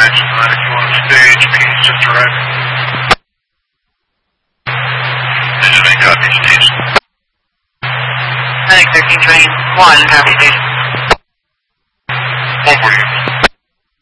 action on it. If you want to stage, piece, just driving. Engine main copy, stage. Medic 1321, copy station. 140.